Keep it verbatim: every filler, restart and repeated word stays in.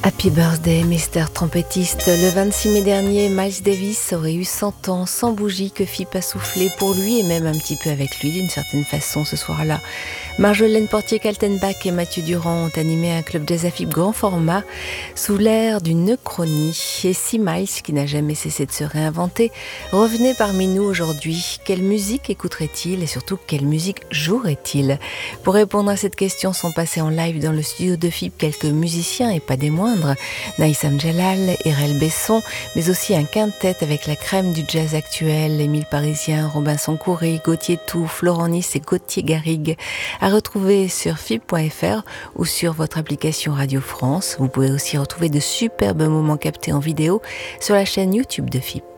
Happy birthday, mister Trompettiste. Le vingt-six mai dernier, Miles Davis aurait eu cent ans, sans bougie que F I P a soufflé pour lui et même un petit peu avec lui d'une certaine façon ce soir-là. Marjolaine Portier-Kaltenbach et Mathieu Durand ont animé un club jazz à F I P grand format sous l'air d'une uchronie. Et si Miles, qui n'a jamais cessé de se réinventer, revenait parmi nous aujourd'hui, quelle musique écouterait-il et surtout quelle musique jouerait-il? Pour répondre à cette question sont passés en live dans le studio de F I P quelques musiciens et pas des moindres. Naïsam Djellal, Erel Besson, mais aussi un quintet avec la crème du jazz actuel, Émile Parisien, Robinson Couré, Gauthier Tout, Florent Nice et Gauthier Garrigue, à retrouver sur F I P point F R ou sur votre application Radio France. Vous pouvez aussi retrouver de superbes moments captés en vidéo sur la chaîne YouTube de F I P.